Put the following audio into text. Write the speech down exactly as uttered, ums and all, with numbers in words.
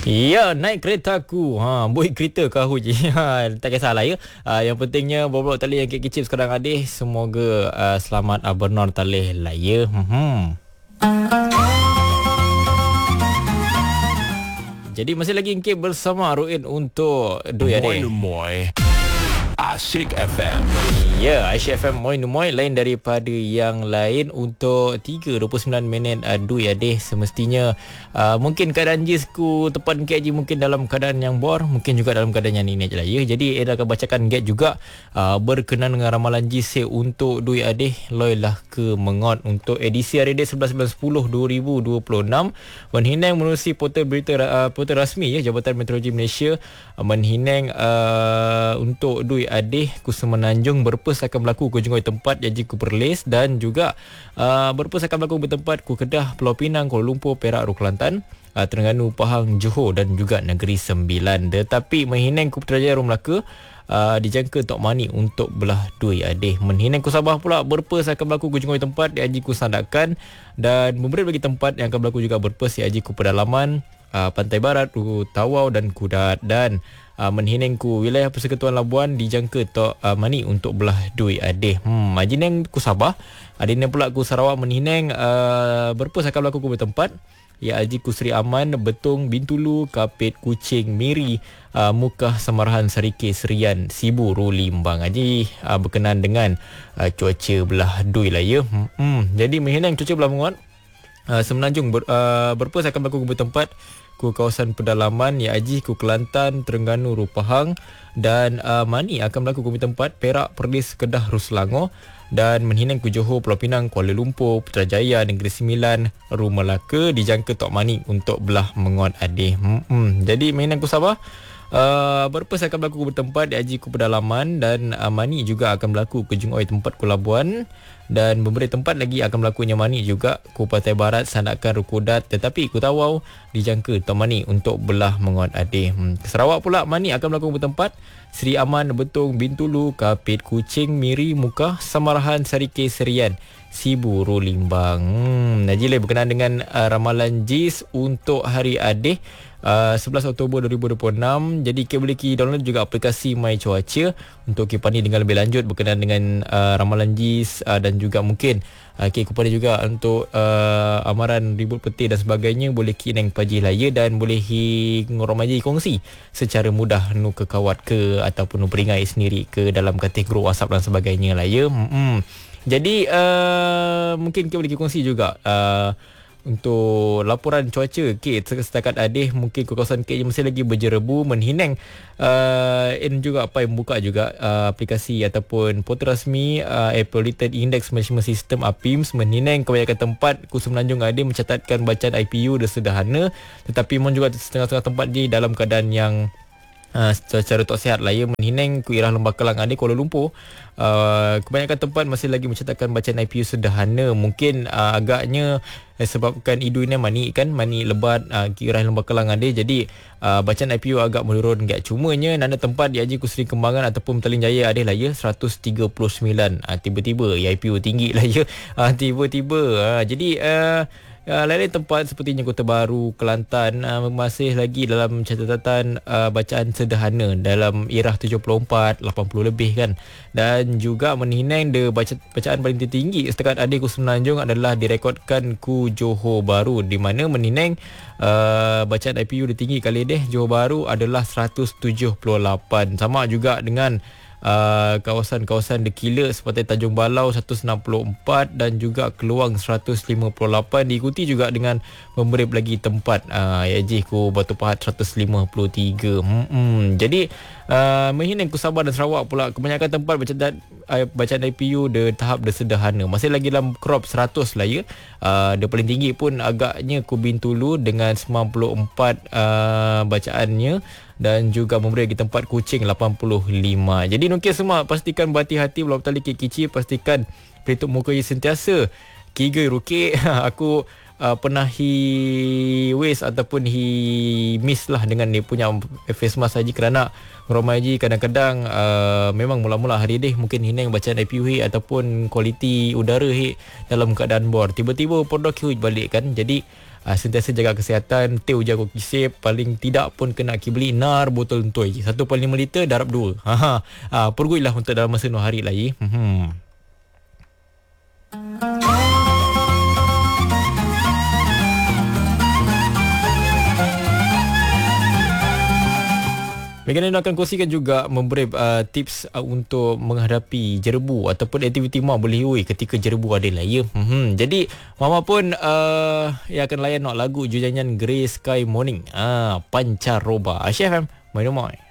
Ya, naik keretaku. Ha, buat kereta kau je. Ha, tak kisahlah ya. Uh, yang pentingnya boblok tali yang kecil sekarang adih. Semoga uh, selamat uh, bernor tali lah ya. Hmm. Jadi masih lagi Ingkip bersama Ruin untuk Dui Adik. Moi Asyik F M. Ya, Asyik F M Moi Numoy lain daripada yang lain untuk tiga dua puluh sembilan minit uh, Dui Adik. Semestinya uh, mungkin keadaan Jisku tepat K J mungkin dalam keadaan yang bor, mungkin juga dalam keadaan yang ini je lah ya. Jadi Eda akan bacakan get juga uh, berkenaan dengan ramalan Jis untuk Dui Adik. Loilah ke mengot untuk edisi hari ini sebelas bulan sepuluh dua ribu dua puluh enam. Menhinang menerusi portal berita uh, portal rasmi ya Jabatan Meteorologi Malaysia uh, menhinang uh, untuk Dui Adik ku Semenanjung berpus akan berlaku ku jengoi tempat Yaji ku Perlis dan juga uh, berpus akan berlaku bertempat ku Kedah, Pulau Pinang, Kuala Lumpur, Perak, Ru Kelantan, uh, Terengganu, Pahang, Johor dan juga Negeri Sembilan. Tetapi Menhinang ku Putrajaya, Ru Melaka Uh, dijangka Tok Mani untuk belah Dui Adik. Menhinang ku Sabah pula berpes akan berlaku ku jengoi tempat di Haji ku Sandakan dan beberapa lagi tempat yang akan berlaku juga berpes di Haji ku Pedalaman, uh, Pantai Barat, ku Tawau dan Kudat. Dan uh, Menhinang ku wilayah Persekutuan Labuan dijangka Tok uh, Mani untuk belah Dui Adik. Hmm, Majinang ku Sabah, adina pula ku Sarawak Menhinang uh, berpes akan berlaku ku bertempat ya Haji ku Seri Aman, Betung, Bintulu, Kapit, Kuching, Miri, uh, Mukah, Samarahan, Sarike, Serian, Sibu, Ru Limbang. Haji uh, berkenaan dengan uh, cuaca belah Dui lah ya. Hmm, hmm. Jadi Menhinang cuaca belah menguat. Uh, Semenanjung ber, uh, berpes akan berlaku ke tempat ku kawasan pedalaman ya Haji ku Kelantan, Terengganu, Ru Pahang dan uh, Mani akan berlaku ke tempat Perak, Perlis, Kedah, Ru Selangor dan Menhinang ku Johor, Pulau Pinang, Kuala Lumpur, Putrajaya, Negeri Sembilan, Ru Melaka dijangka Tok Mani untuk belah menguat Adik. Hmm. Jadi Menhinang ku Sabah uh, berpes akan berlaku ke tempat di Haji ku Pedalaman dan uh, Mani juga akan berlaku ke jengoi tempat ku Labuan dan beberapa tempat lagi akan berlakunya Mani juga ku Pantai Barat, Sandakan, Ru Kudat tetapi ku Tawau dijangka Tok Mani untuk belah menguat Adik. Hmm. Sarawak pula Mani akan berlaku ke tempat Seri Aman, Betung, Bintulu, Kapit, Kuching, Miri, Mukah, Samarahan, Sarike, Serian, Sibu, Ru Limbang. Hmm, Najib berkenaan dengan uh, ramalan Jis untuk hari Adik uh, sebelas Oktober dua ribu dua puluh enam. Jadi kita boleh download juga aplikasi My Cuaca untuk kita pandai dengan lebih lanjut berkenaan dengan uh, ramalan Jis uh, dan juga mungkin Okay, kepada juga untuk uh, amaran ribut peti dan sebagainya boleh kineng paji laya dan boleh hi ngoromaji kongsi secara mudah nu ke kawat ke ataupun nu peringai sendiri ke dalam kategori grup WhatsApp dan sebagainya lah ya. Hmm. Jadi uh, mungkin kita boleh kongsi juga uh, untuk laporan cuaca okay, setakat Adik mungkin ke kawasan K J masih lagi berjerebu. Menhinang uh, in juga apa yang buka juga uh, aplikasi ataupun portal rasmi uh, Air Polluted Index Management System A P I M S. Menhinang kebanyakan tempat ku Semenanjung Adik mencatatkan bacaan I P U dah sederhana tetapi mohon juga setengah-setengah tempat di dalam keadaan yang Uh, secara tak sihat lah ya. Menhinang ku Irah Lembah Kelang Adik Kuala Lumpur uh, kebanyakan tempat masih lagi mencatatkan bacaan I P U sederhana. Mungkin uh, agaknya eh, sebabkan idu ini mani kan mani lebat uh, Irah Lembah Kelang Adik jadi uh, bacaan I P U agak menurun gak. Cumanya nanda tempat di Haji ku Seri Kembangan ataupun Petaling Jaya Adik lah ya seratus tiga puluh sembilan uh, tiba-tiba ya, I P U tinggi lah ya uh, tiba-tiba uh, jadi uh, Uh, lain tempat sepertinya Kota Baru, Kelantan uh, masih lagi dalam catatan uh, bacaan sederhana dalam irah tujuh puluh empat, lapan puluh lebih kan. Dan juga Menhinang de baca, bacaan paling tinggi setakat Adik ku Semenanjung adalah direkodkan ku Johor Baru di mana Menhinang uh, bacaan I P U dia tinggi kali deh. Johor Baru adalah seratus tujuh puluh lapan. Sama juga dengan Uh, kawasan-kawasan Dekila seperti Tanjung Balau seratus enam puluh empat dan juga Keluang seratus lima puluh lapan diikuti juga dengan memberi lagi tempat uh, Yaji ku Batu Pahat seratus lima puluh tiga. Hmm-hmm. Jadi uh, Menhinang ku Sabah dan Sarawak pula kebanyakan tempat bacaan uh, bacaan I P U de tahap de sederhana masih lagi dalam crop seratus lah ya. Uh, dia paling tinggi pun agaknya ku Bintulu dengan sembilan puluh empat uh, bacaannya dan juga memberi lagi tempat Kuching lapan puluh lima. Jadi nukir semua pastikan berhati-hati belum tali kecil, pastikan pelitup muka je sentiasa kigai rukik. Aku uh, pernah hi waste ataupun hi miss lah dengan dia punya face mask haji kerana ramai haji kadang-kadang uh, memang mula-mula hari deh mungkin hinang bacaan I P U hi ataupun kualiti udara hi dalam keadaan bor tiba-tiba podok hi balik kan. Jadi uh, sentiasa jaga kesihatan, teh ujar koki sip, paling tidak pun kena beli nar botol entoi satu perpuluhan lima liter darab dua. Ha ha. Uh, perguilah untuk dalam masa dua hari lagi. Hmm. Megan akan kongsikan juga memberi uh, tips uh, untuk menghadapi jerebu ataupun aktiviti mak boleh oi ketika jerebu ada lah ya. Hmm. Jadi mama pun uh, yang akan layan nak lagu Jujanyan Grey Sky Morning. Ah, Pancaroba. Asyik F M. Mai rumah.